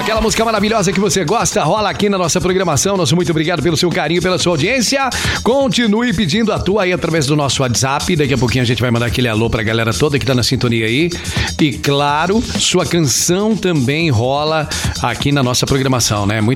Aquela música maravilhosa que você gosta rola aqui na nossa programação. Nosso muito obrigado pelo seu carinho, pela sua audiência. Continue pedindo a tua aí através do nosso WhatsApp. Daqui a pouquinho a gente vai mandar aquele alô pra galera toda que tá na sintonia aí. E claro, sua canção também rola aqui na nossa programação, né? Muito